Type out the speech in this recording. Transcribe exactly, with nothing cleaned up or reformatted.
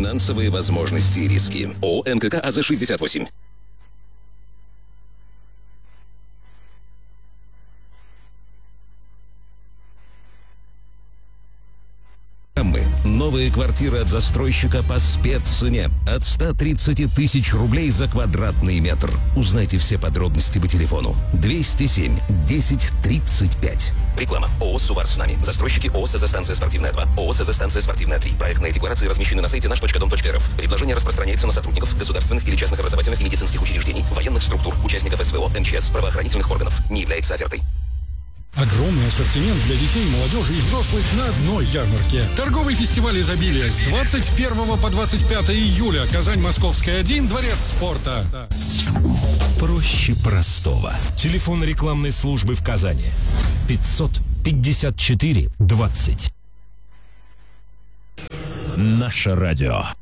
финансовые возможности и риски. ООО МКК АЗ шестьдесят восемь. Новые квартиры от застройщика по спеццене от ста тридцати тысяч рублей за квадратный метр. Узнайте все подробности по телефону двести семь десять тридцать пять. Реклама. ООО «Сувар с нами». Застройщики ООО «СЗ-станция спортивная два». ООО «СЗ-станция спортивная три». Проектные декларации размещены на сайте наш точка дом точка эр эф. Предложение распространяется на сотрудников государственных или частных образовательных и медицинских учреждений, военных структур, участников СВО, МЧС, правоохранительных органов. Не является офертой. Огромный ассортимент для детей, молодежи и взрослых на одной ярмарке. Торговый фестиваль изобилия с двадцать первого по двадцать пятое июля. Казань, Московская, один, Дворец спорта. Проще простого. Телефон рекламной службы в Казани. пятьсот пятьдесят четыре двадцать. Наше радио.